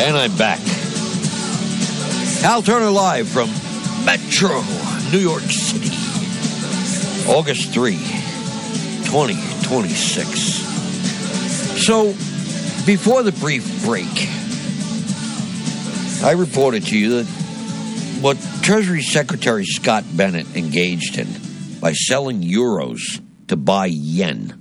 And I'm back. Hal Turner live from Metro, New York City. August 3, 2026. So, before the brief break, I reported to you that what Treasury Secretary Scott Bennett engaged in by selling euros to buy yen.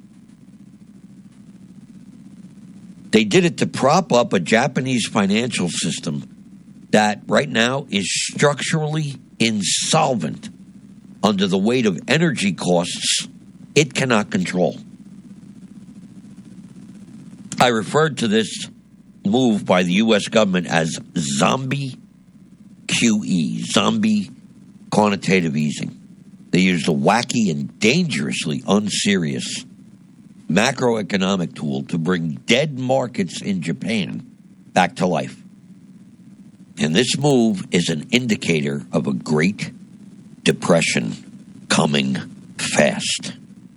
They did it to prop up a Japanese financial system that right now is structurally insolvent under the weight of energy costs it cannot control. I referred to this move by the U.S. government as zombie QE, zombie quantitative easing. They used a wacky and dangerously unserious macroeconomic tool to bring dead markets in Japan back to life. And this move is an indicator of a Great Depression coming fast.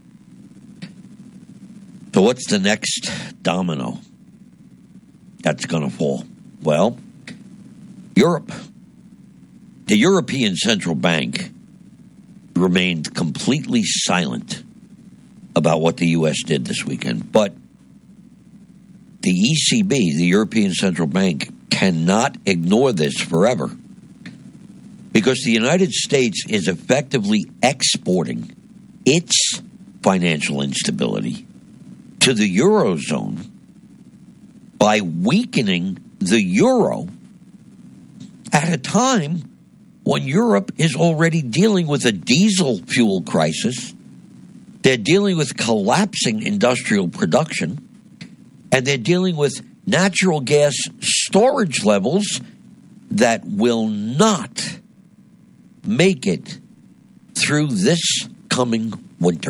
So what's the next domino that's going to fall? Well, Europe. The European Central Bank remained completely silent about what the U.S. did this weekend. But the ECB, the European Central Bank, cannot ignore this forever because the United States is effectively exporting its financial instability to the Eurozone by weakening the euro at a time when Europe is already dealing with a diesel fuel crisis. They're dealing with collapsing industrial production, and they're dealing with natural gas storage levels that will not make it through this coming winter.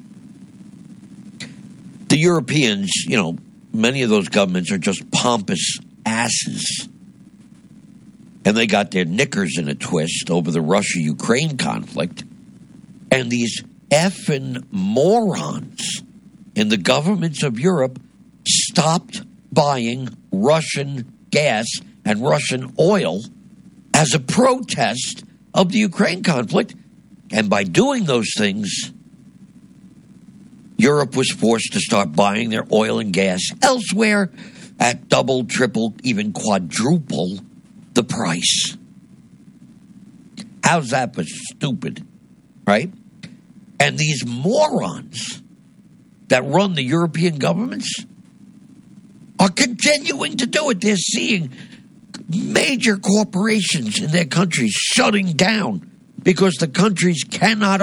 The Europeans, many of those governments are just pompous asses. And they got their knickers in a twist over the Russia-Ukraine conflict. And these effing morons in the governments of Europe stopped buying Russian gas and Russian oil as a protest of the Ukraine conflict. And by doing those things, Europe was forced to start buying their oil and gas elsewhere at double, triple, even quadruple the price. How's that for stupid, right? And these morons that run the European governments are continuing to do it. They're seeing major corporations in their countries shutting down because the companies cannot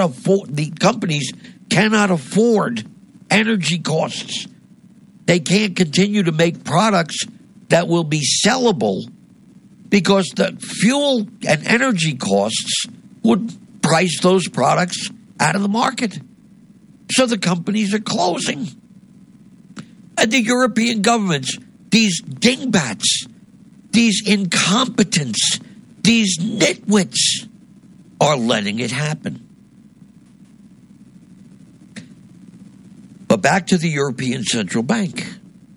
afford energy costs. They can't continue to make products that will be sellable because the fuel and energy costs would price those products out of the market. So the companies are closing. And the European governments, these dingbats, these incompetents, these nitwits are letting it happen. But back to the European Central Bank.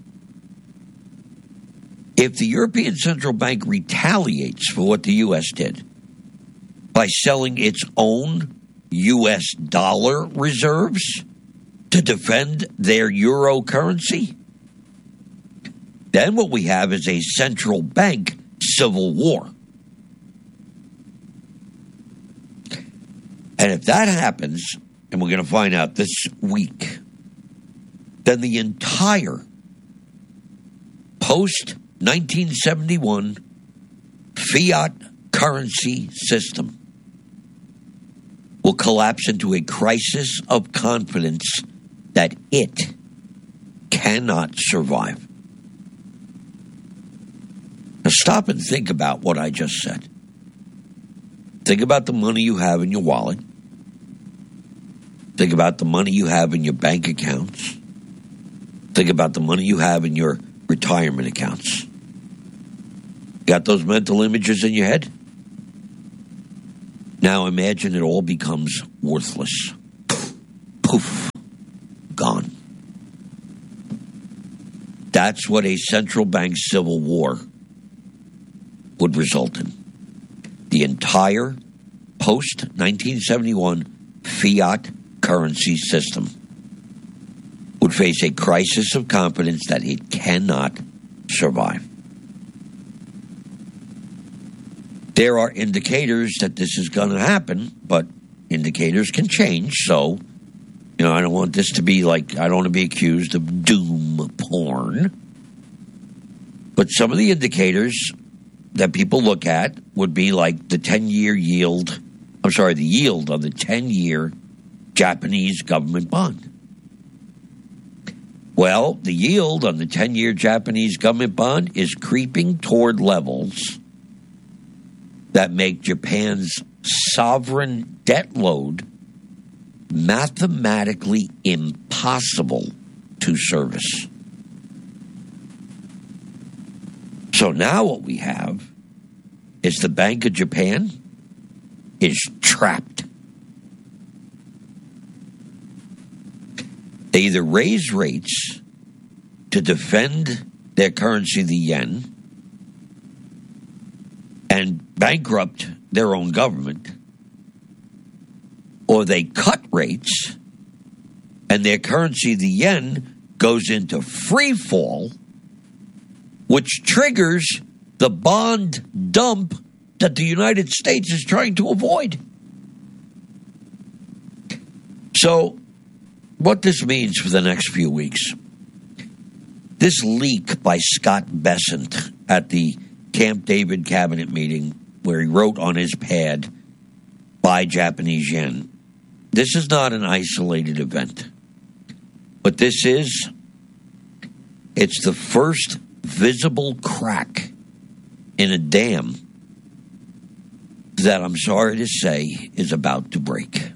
If the European Central Bank retaliates for what the U.S. did by selling its own U.S. dollar reserves to defend their euro currency, then what we have is a central bank civil war. And if that happens, and we're going to find out this week, then the entire post-1971 fiat currency system will collapse into a crisis of confidence that it cannot survive. Now stop and think about what I just said. Think about the money you have in your wallet. Think about the money you have in your bank accounts. Think about the money you have in your retirement accounts. Got those mental images in your head? Now imagine it all becomes worthless. Poof. Gone. That's what a central bank civil war would result in. The entire post-1971 fiat currency system would face a crisis of confidence that it cannot survive. There are indicators that this is going to happen, but indicators can change. So, I don't want this to be I don't want to be accused of doom porn. But some of the indicators that people look at would be like the 10-year yield. The yield on the 10-year Japanese government bond. Well, the yield on the 10-year Japanese government bond is creeping toward levels that make Japan's sovereign debt load mathematically impossible to service. So now what we have is the Bank of Japan is trapped. They either raise rates to defend their currency, the yen, and bankrupt their own government, or they cut rates and their currency, the yen, goes into free fall, which triggers the bond dump that the United States is trying to avoid. So, what this means for the next few weeks, this leak by Scott Bessent at the Camp David cabinet meeting, where he wrote on his pad, "Buy Japanese yen." This is not an isolated event, but it's the first visible crack in a dam that, I'm sorry to say, is about to break.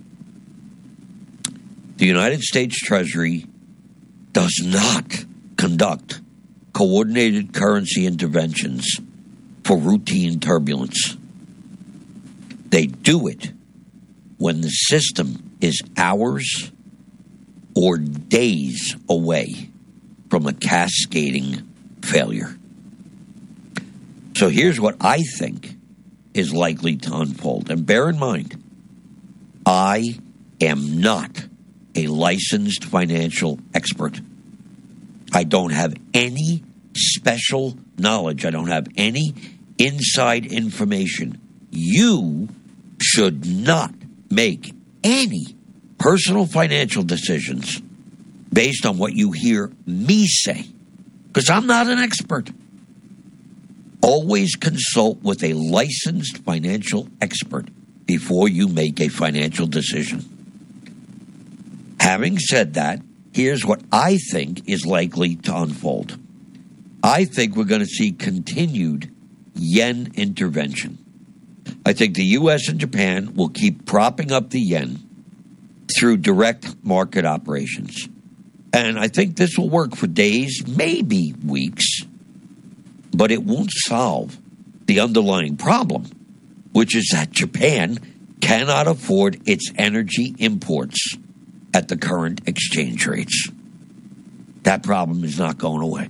The United States Treasury does not conduct coordinated currency interventions for routine turbulence. They do it when the system is hours or days away from a cascading failure. So here's what I think is likely to unfold. And bear in mind, I am not a licensed financial expert. I don't have any special knowledge. I don't have any inside information. You should not make any personal financial decisions based on what you hear me say, because I'm not an expert. Always consult with a licensed financial expert before you make a financial decision. Having said that, here's what I think is likely to unfold. I think we're going to see continued yen intervention. I think the U.S. and Japan will keep propping up the yen through direct market operations. And I think this will work for days, maybe weeks, but it won't solve the underlying problem, which is that Japan cannot afford its energy imports at the current exchange rates. That problem is not going away.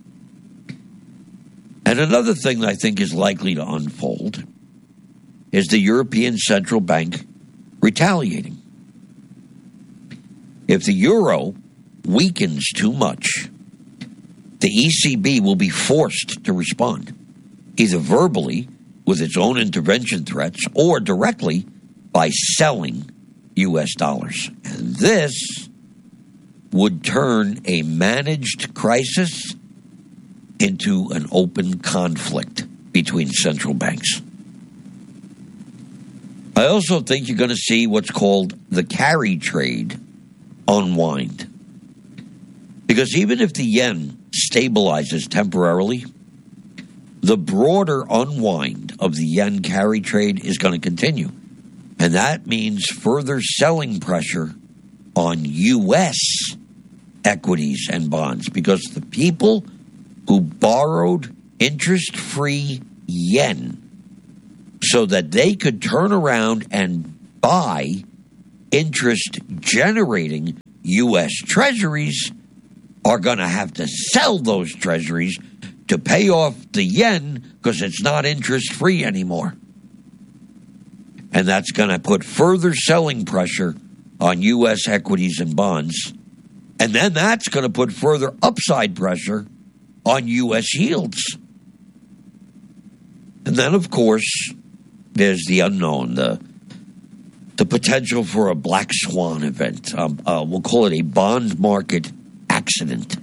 And another thing that I think is likely to unfold is the European Central Bank retaliating. If the euro weakens too much, the ECB will be forced to respond, either verbally with its own intervention threats or directly by selling U.S. dollars. And this would turn a managed crisis into an open conflict between central banks. I also think you're going to see what's called the carry trade unwind. Because even if the yen stabilizes temporarily, the broader unwind of the yen carry trade is going to continue. And that means further selling pressure on U.S. equities and bonds, because the people who borrowed interest-free yen so that they could turn around and buy interest-generating U.S. treasuries are going to have to sell those treasuries to pay off the yen because it's not interest-free anymore. And that's going to put further selling pressure on U.S. equities and bonds. And then that's going to put further upside pressure on U.S. yields. And then, of course, there's the unknown, the potential for a black swan event. We'll call it a bond market accident.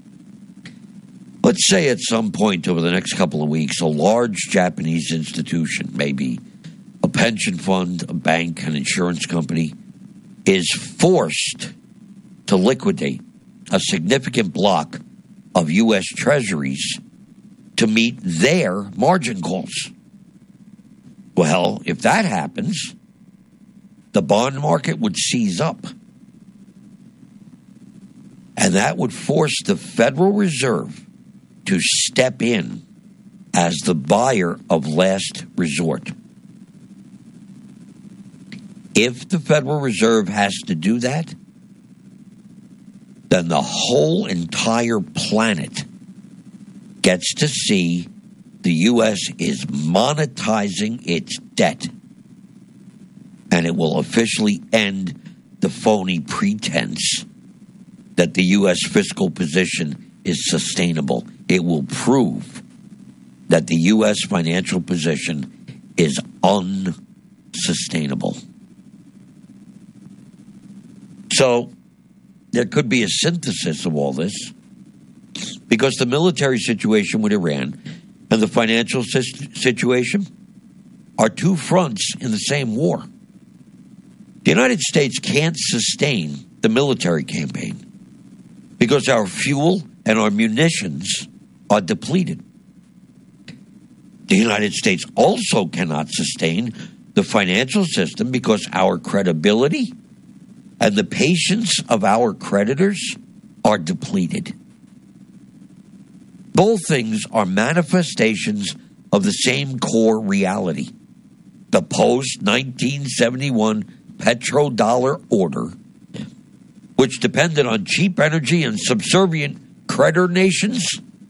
Let's say at some point over the next couple of weeks, a large Japanese institution, maybe a pension fund, a bank, an insurance company, is forced to liquidate a significant block of U.S. treasuries to meet their margin calls. Well, if that happens, the bond market would seize up. And that would force the Federal Reserve to step in as the buyer of last resort. If the Federal Reserve has to do that, then the whole entire planet gets to see the U.S. is monetizing its debt. And it will officially end the phony pretense that the U.S. fiscal position is sustainable. It will prove that the U.S. financial position is unsustainable. So there could be a synthesis of all this, because the military situation with Iran and the financial situation are two fronts in the same war. The United States can't sustain the military campaign because our fuel and our munitions are depleted. The United States also cannot sustain the financial system because our credibility and the patience of our creditors are depleted. Both things are manifestations of the same core reality. The post-1971 petrodollar order, which depended on cheap energy and subservient creditor nations,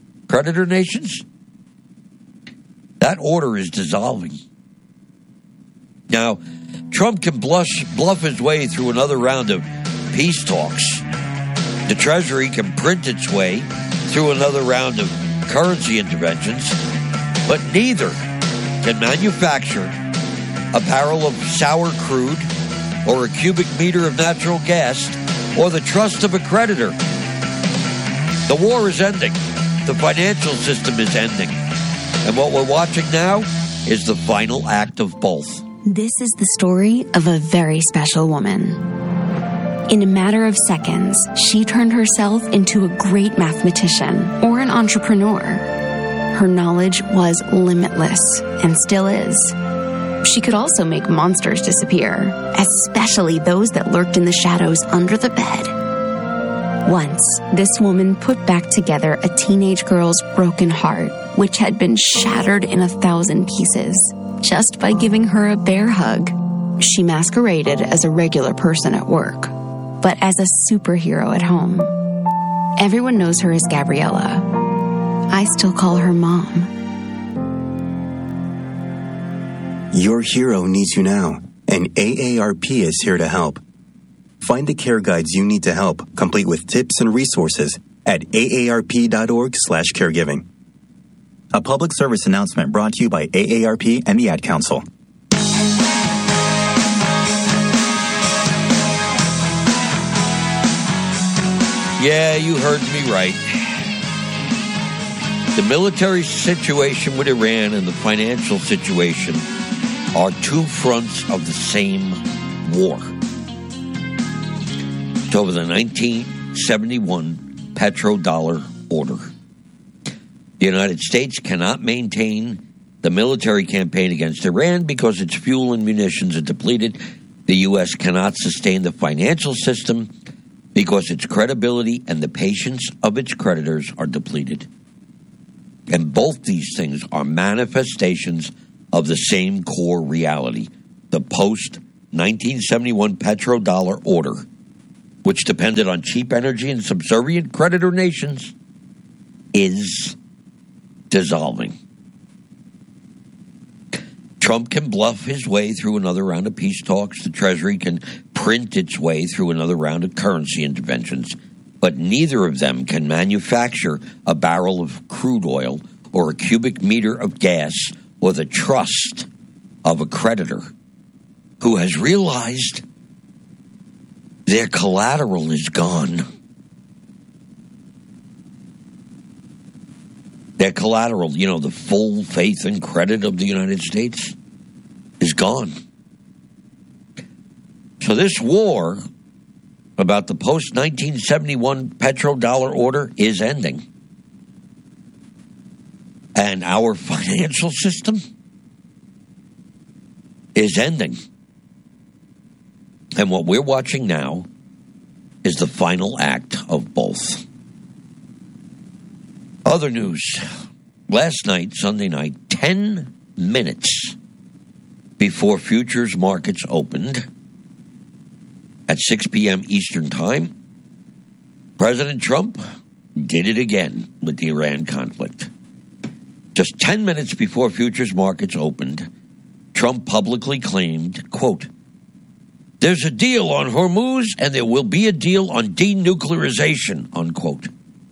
that order is dissolving. Now, Trump can bluff his way through another round of peace talks. The Treasury can print its way through another round of currency interventions, but neither can manufacture a barrel of sour crude or a cubic meter of natural gas or the trust of a creditor. The war is ending. The financial system is ending. And what we're watching now is the final act of both. This is the story of a very special woman. In a matter of seconds, she turned herself into a great mathematician or an entrepreneur. Her knowledge was limitless and still is. She could also make monsters disappear, especially those that lurked in the shadows under the bed. Once, this woman put back together a teenage girl's broken heart, which had been shattered in 1,000 pieces, just by giving her a bear hug. She masqueraded as a regular person at work, but as a superhero at home. Everyone knows her as Gabriella. I still call her Mom. Your hero needs you now, and AARP is here to help. Find the care guides you need to help, complete with tips and resources at aarp.org/caregiving. A public service announcement brought to you by AARP and the Ad Council. Yeah, you heard me right. The military situation with Iran and the financial situation are two fronts of the same war. It's over the 1971 petrodollar order. The United States cannot maintain the military campaign against Iran because its fuel and munitions are depleted. The U.S. cannot sustain the financial system because its credibility and the patience of its creditors are depleted. And both these things are manifestations of the same core reality, the post-1971 petrodollar order, which depended on cheap energy and subservient creditor nations, is dissolving. Trump can bluff his way through another round of peace talks. The Treasury can print its way through another round of currency interventions. But neither of them can manufacture a barrel of crude oil or a cubic meter of gas or the trust of a creditor who has realized their collateral is gone. Their collateral, the full faith and credit of the United States is gone. So this war about the post-1971 petrodollar order is ending. And our financial system is ending. And what we're watching now is the final act of both. Other news. Last night, Sunday night, 10 minutes before futures markets opened at 6 p.m. Eastern Time, President Trump did it again with the Iran conflict. Just 10 minutes before futures markets opened, Trump publicly claimed, quote, "There's a deal on Hormuz and there will be a deal on denuclearization," unquote.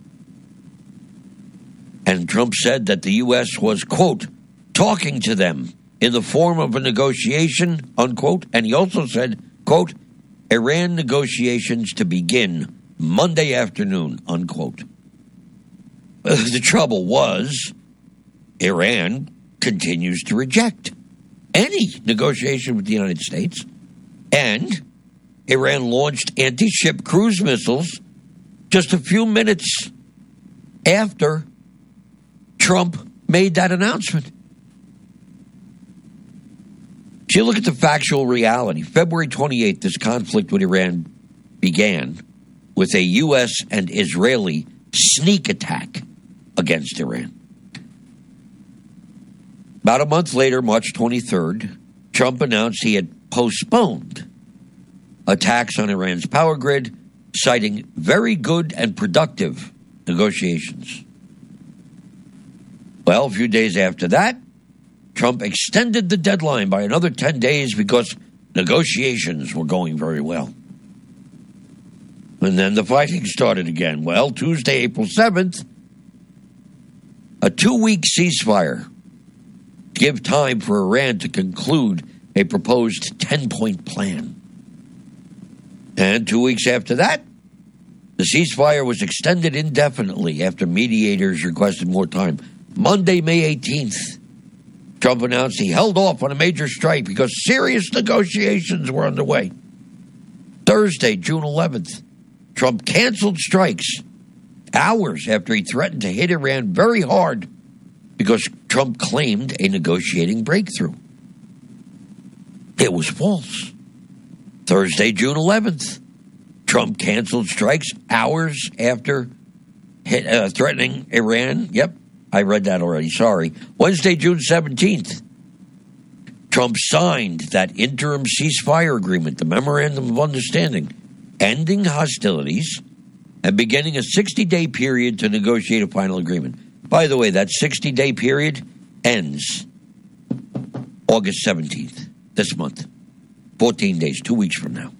And Trump said that the U.S. was, quote, "talking to them in the form of a negotiation," unquote. And he also said, quote, "Iran negotiations to begin Monday afternoon," unquote. The trouble was, Iran continues to reject any negotiation with the United States, and Iran launched anti-ship cruise missiles just a few minutes after Trump made that announcement. If you look at the factual reality, February 28th, this conflict with Iran began with a U.S. and Israeli sneak attack against Iran. About a month later, March 23rd, Trump announced he had postponed attacks on Iran's power grid, citing very good and productive negotiations. Well, a few days after that, Trump extended the deadline by another 10 days because negotiations were going very well. And then the fighting started again. Well, Tuesday, April 7th, a 2-week ceasefire to give time for Iran to conclude a proposed 10-point plan. And 2 weeks after that, the ceasefire was extended indefinitely after mediators requested more time. Monday, May 18th, Trump announced he held off on a major strike because serious negotiations were underway. Thursday, June 11th, Trump canceled strikes hours after he threatened to hit Iran very hard because Trump claimed a negotiating breakthrough. It was false. Thursday, June 11th, Trump canceled strikes hours after threatening Iran. Yep, I read that already, sorry. Wednesday, June 17th, Trump signed that interim ceasefire agreement, the Memorandum of Understanding, ending hostilities and beginning a 60-day period to negotiate a final agreement. By the way, that 60-day period ends August 17th, this month. 14 days, 2 weeks from now.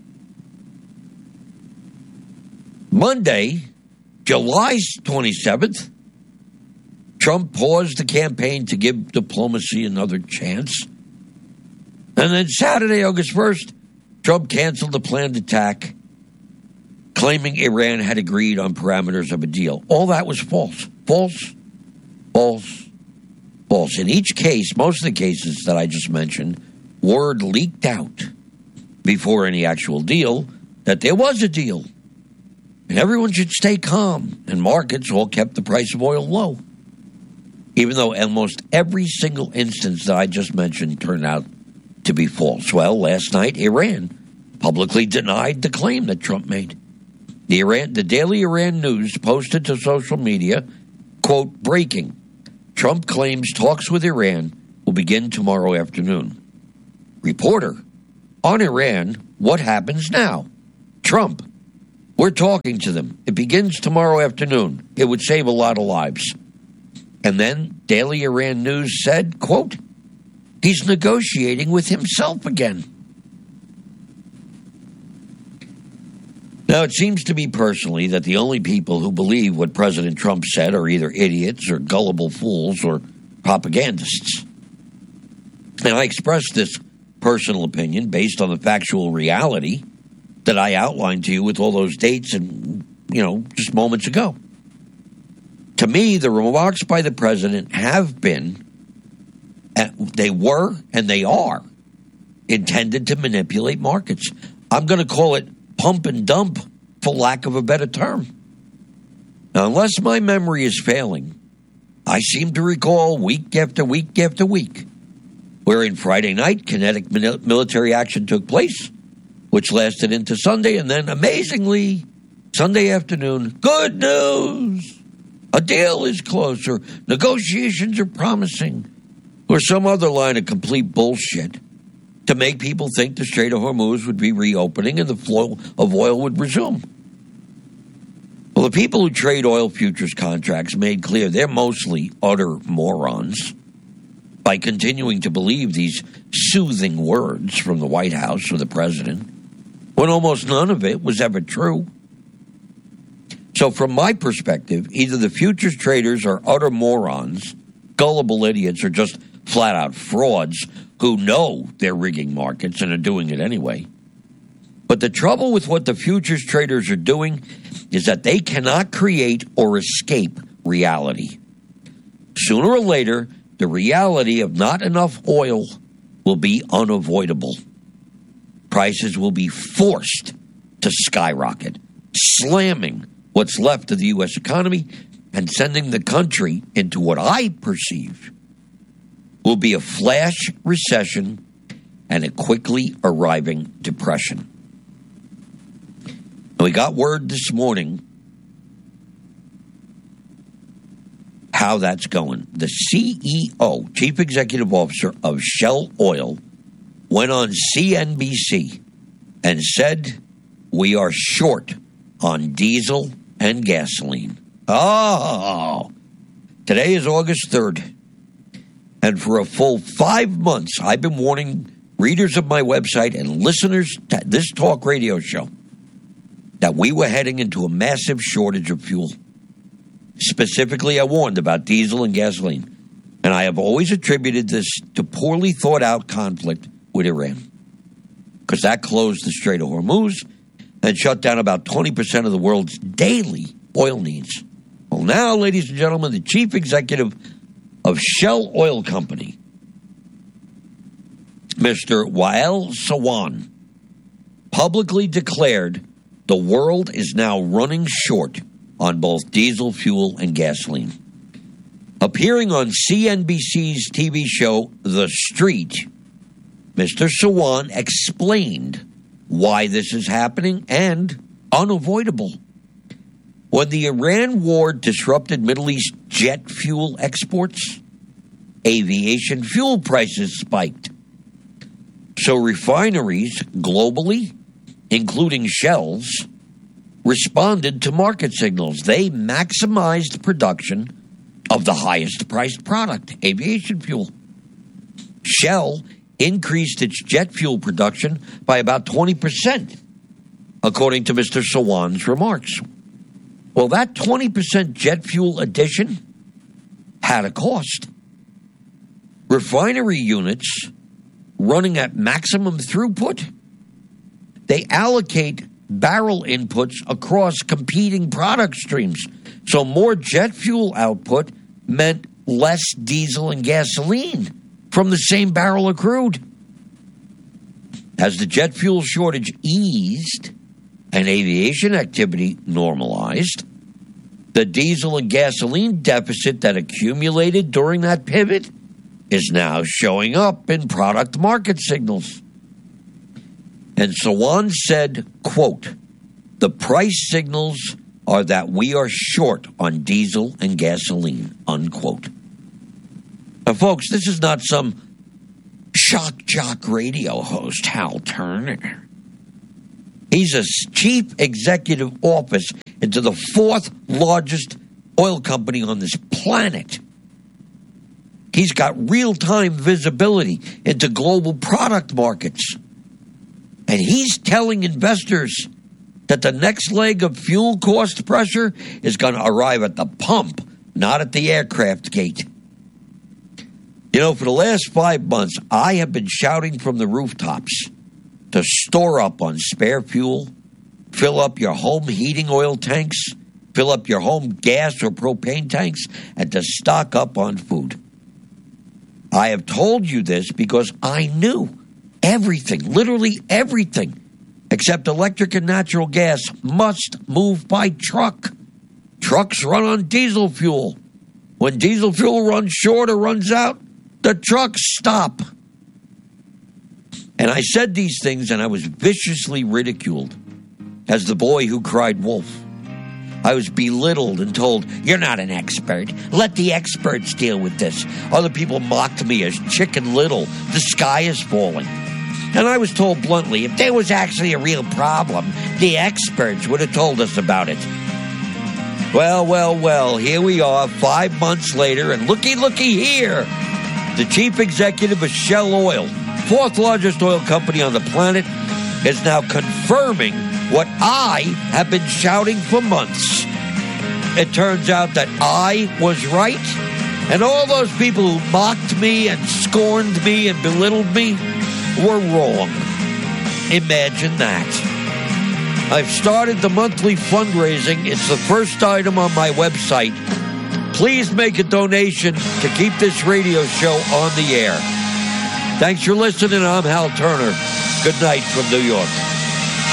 Monday, July 27th, Trump paused the campaign to give diplomacy another chance. And then Saturday, August 1st, Trump canceled the planned attack, claiming Iran had agreed on parameters of a deal. All that was false. False, false, false. In each case, most of the cases that I just mentioned, word leaked out before any actual deal that there was a deal. And everyone should stay calm. And markets all kept the price of oil low. Even though almost every single instance that I just mentioned turned out to be false. Well, last night, Iran publicly denied the claim that Trump made. The Daily Iran News posted to social media, quote, "Breaking. Trump claims talks with Iran will begin tomorrow afternoon." Reporter, on Iran, what happens now? Trump, we're talking to them. It begins tomorrow afternoon. It would save a lot of lives. And then Daily Iran News said, quote, he's negotiating with himself again. Now, it seems to me personally that the only people who believe what President Trump said are either idiots or gullible fools or propagandists. And I express this personal opinion based on the factual reality that I outlined to you with all those dates and, just moments ago. To me, the remarks by the president have been, they were and they are intended to manipulate markets. I'm going to call it pump and dump, for lack of a better term. Now, unless my memory is failing, I seem to recall week after week after week, wherein Friday night kinetic military action took place, which lasted into Sunday, and then, amazingly, Sunday afternoon, good news! A deal is closer, negotiations are promising, or some other line of complete bullshit to make people think the Strait of Hormuz would be reopening and the flow of oil would resume. Well, the people who trade oil futures contracts made clear they're mostly utter morons by continuing to believe these soothing words from the White House or the president, when almost none of it was ever true. So from my perspective, either the futures traders are utter morons, gullible idiots, or just flat-out frauds who know they're rigging markets and are doing it anyway. But the trouble with what the futures traders are doing is that they cannot create or escape reality. Sooner or later, the reality of not enough oil will be unavoidable. Prices will be forced to skyrocket, slamming what's left of the U.S. economy and sending the country into what I perceive will be a flash recession and a quickly arriving depression. And we got word this morning how that's going. The CEO, Chief Executive Officer of Shell Oil, went on CNBC and said, we are short on diesel and gasoline. Oh, today is August 3rd. And for a full 5 months, I've been warning readers of my website and listeners to this talk radio show that we were heading into a massive shortage of fuel. Specifically, I warned about diesel and gasoline. And I have always attributed this to poorly thought out conflict with Iran, because that closed the Strait of Hormuz and shut down about 20% of the world's daily oil needs. Well, now, ladies and gentlemen, the chief executive of Shell Oil Company, Mr. Wael Sawan, publicly declared the world is now running short on both diesel fuel and gasoline. Appearing on CNBC's TV show The Street, Mr. Sawan explained why this is happening and unavoidable. When the Iran war disrupted Middle East jet fuel exports, aviation fuel prices spiked. So refineries globally, including Shell's, responded to market signals. They maximized production of the highest priced product, aviation fuel. Shell increased its jet fuel production by about 20%, according to Mr. Sawan's remarks. Well, that 20% jet fuel addition had a cost. Refinery units running at maximum throughput, they allocate barrel inputs across competing product streams. So more jet fuel output meant less diesel and gasoline from the same barrel of crude. As the jet fuel shortage eased and aviation activity normalized, the diesel and gasoline deficit that accumulated during that pivot is now showing up in product market signals. And Sawan said, quote, the price signals are that we are short on diesel and gasoline, unquote. Now, folks, this is not some shock jock radio host, Hal Turner. He's a chief executive office into the fourth largest oil company on this planet. He's got real-time visibility into global product markets. And he's telling investors that the next leg of fuel cost pressure is going to arrive at the pump, not at the aircraft gate. You know, for the last 5 months, I have been shouting from the rooftops to store up on spare fuel, fill up your home heating oil tanks, fill up your home gas or propane tanks, and to stock up on food. I have told you this because I knew everything, literally everything, except electric and natural gas must move by truck. Trucks run on diesel fuel. When diesel fuel runs short or runs out, the trucks stop. And I said these things and I was viciously ridiculed as the boy who cried wolf. I was belittled and told, "You're not an expert. Let the experts deal with this." Other people mocked me as Chicken Little. The sky is falling. And I was told bluntly, if there was actually a real problem, the experts would have told us about it. Well, here we are 5 months later, and looky here. The chief executive of Shell Oil, fourth largest oil company on the planet, is now confirming what I have been shouting for months. It turns out that I was right, and all those people who mocked me and scorned me and belittled me were wrong. Imagine that. I've started the monthly fundraising. It's the first item on my website. Please make a donation to keep this radio show on the air. Thanks for listening. I'm Hal Turner. Good night from New York.